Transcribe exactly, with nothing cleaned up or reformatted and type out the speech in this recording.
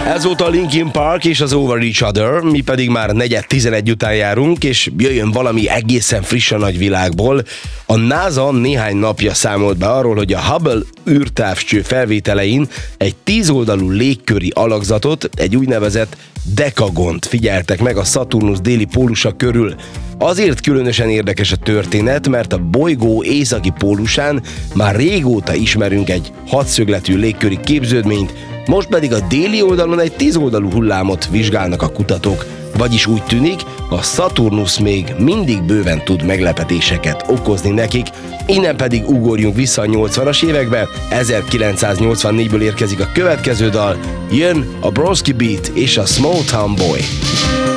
Ez volt a Linkin Park és az Over Each Other, mi pedig már negyed tizenegy után járunk, és jöjjön valami egészen friss a nagyvilágból. A NASA néhány napja számolt be arról, hogy a Hubble űrtávcső felvételein egy tízoldalú légköri alakzatot, egy úgynevezett dekagont figyeltek meg a Szaturnusz déli pólusa körül. Azért különösen érdekes a történet, mert a bolygó északi pólusán már régóta ismerünk egy hatszögletű légköri képződményt, most pedig a déli oldalon egy tízoldalú hullámot vizsgálnak a kutatók. Vagyis úgy tűnik, a Szaturnusz még mindig bőven tud meglepetéseket okozni nekik. Innen pedig ugorjunk vissza a nyolcvanas évekbe, ezerkilencszáznyolcvannégyből érkezik a következő dal, jön a Bronski Beat és a Small Town Boy.